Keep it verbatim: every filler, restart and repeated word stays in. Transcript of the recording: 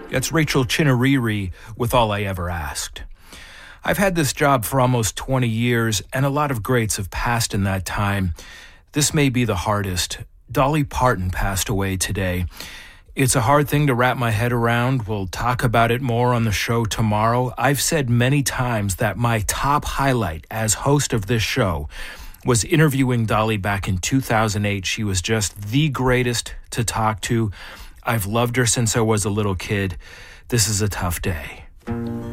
It's Rachel Chinouriri with All I Ever Asked. I've had this job for almost twenty years, and a lot of greats have passed in that time. This may be the hardest. Dolly Parton passed away today. It's a hard thing to wrap my head around. We'll talk about it more on the show tomorrow. I've said many times that my top highlight as host of this show was interviewing Dolly back in two thousand eight. She was just the greatest to talk to. I've loved her since I was a little kid. This is a tough day.